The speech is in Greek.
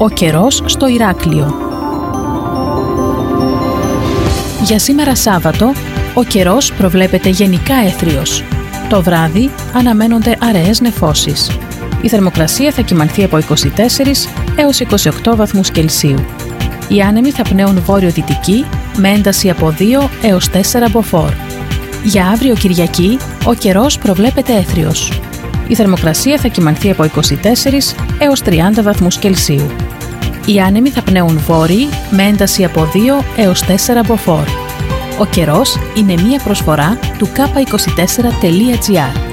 Ο καιρός στο Ηράκλειο. Για σήμερα Σάββατο, ο καιρός προβλέπεται γενικά έθριος. Το βράδυ αναμένονται αραιές νεφώσεις. Η θερμοκρασία θα κυμανθεί από 24 έως 28 βαθμούς Κελσίου. Οι άνεμοι θα πνέουν βόρειο-δυτική με ένταση από 2 έως 4 μποφόρ. Για αύριο Κυριακή, ο καιρός προβλέπεται έθριος. Η θερμοκρασία θα κυμανθεί από 24 έως 30 βαθμούς Κελσίου. Οι άνεμοι θα πνέουν βόρειοι με ένταση από 2 έως 4 μποφόρ. Ο καιρός είναι μία προσφορά του K24.gr.